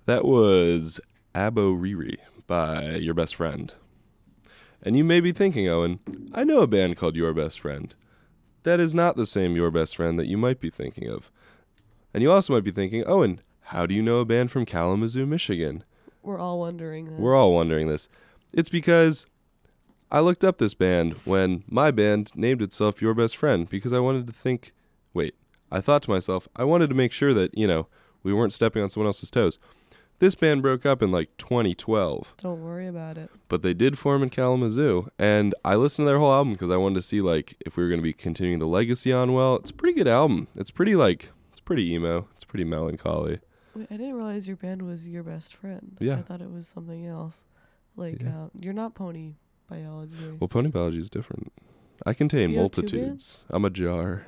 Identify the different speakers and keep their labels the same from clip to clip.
Speaker 1: That was Abo Riri by Your Best Friend. And you may be thinking, Owen, I know a band called Your Best Friend. That is not the same Your Best Friend that you might be thinking of. And you also might be thinking, Owen, how do you know a band from Kalamazoo, Michigan?
Speaker 2: We're all wondering this.
Speaker 1: We're all wondering this. It's because I looked up this band when my band named itself Your Best Friend because I wanted to think, I thought to myself, I wanted to make sure that, we weren't stepping on someone else's toes. This band broke up in 2012.
Speaker 2: Don't worry about it.
Speaker 1: But they did form in Kalamazoo, and I listened to their whole album because I wanted to see if we were going to be continuing the legacy on well. It's a pretty good album. It's pretty emo. It's pretty melancholy.
Speaker 2: Wait, I didn't realize your band was Your Best Friend.
Speaker 1: Yeah.
Speaker 2: I thought it was something else. You're not Pony Biology.
Speaker 1: Well, Pony Biology is different. I contain
Speaker 2: You have two
Speaker 1: multitudes.
Speaker 2: bands?
Speaker 1: I'm a jar.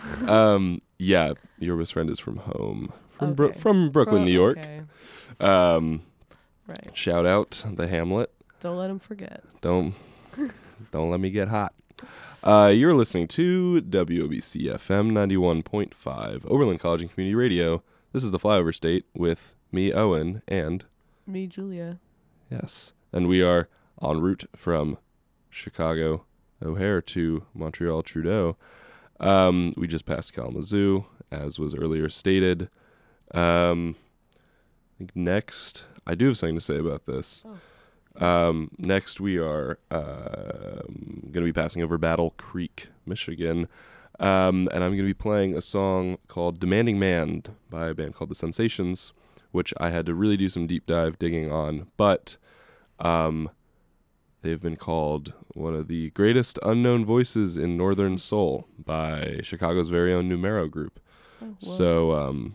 Speaker 1: Yeah, Your Best Friend is from home. From
Speaker 2: Okay.
Speaker 1: from Brooklyn, New York.
Speaker 2: Okay. Right.
Speaker 1: Shout out the Hamlet.
Speaker 2: Don't let him forget.
Speaker 1: Don't let me get hot. You're listening to WOBC FM 91.5, Oberlin College and Community Radio. This is the Flyover State with me, Owen, and
Speaker 2: Me, Julia.
Speaker 1: yes, and we are en route from Chicago O'Hare to Montreal Trudeau. We just passed Kalamazoo, as was earlier stated. I think next, I do have something to say about this. Next, we are going to be passing over Battle Creek, Michigan, and I'm going to be playing a song called Demanding Man by a band called The Sensations, which I had to really do some deep dive digging on, but they've been called one of the greatest unknown voices in Northern Soul by Chicago's very own Numero Group.
Speaker 2: Oh, well,
Speaker 1: So,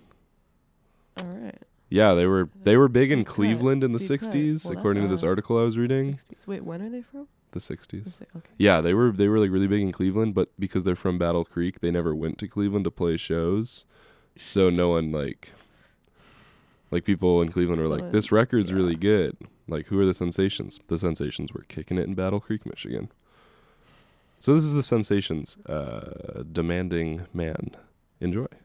Speaker 2: all right.
Speaker 1: yeah, they were big in
Speaker 2: Deep cut.
Speaker 1: Cleveland in the
Speaker 2: Deep cut.
Speaker 1: 60s,
Speaker 2: Well,
Speaker 1: according to
Speaker 2: that's
Speaker 1: this article I was reading.
Speaker 2: 60s. Wait, when are they from?
Speaker 1: The 60s.
Speaker 2: Okay.
Speaker 1: Yeah, they were really big in Cleveland, but because they're from Battle Creek, they never went to Cleveland to play shows. So no one people in Cleveland were like, this record's really good. Who are the Sensations? The Sensations were kicking it in Battle Creek, Michigan. So this is the Sensations, Demanding Man. Enjoy.